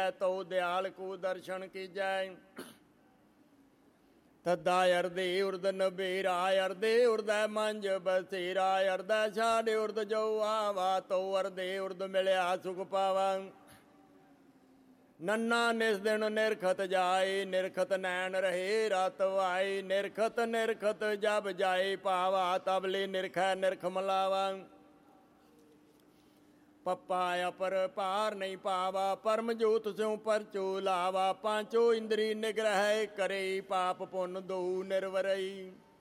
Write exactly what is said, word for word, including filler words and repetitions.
कीजै तो दयाल को दर्शन कीजै। तदा अरदे उर्द नबेरा अरदे उर्द मंज बसेरा अरद छाड़ उर्द जो आवा तो अरदे उर्द मिलया सुख पावा। नन्ना निस दिन निरखत जाए निरखत नैन रहे रात आए निरखत निरखत जब जाए पावा तबले निरखै निरख मलावा। पप्पा अपर पार नहीं पावा परम जोत स्यों परचो लावा। पांचो इंद्री निग्रह करे पाप पुन दो निर्वरई।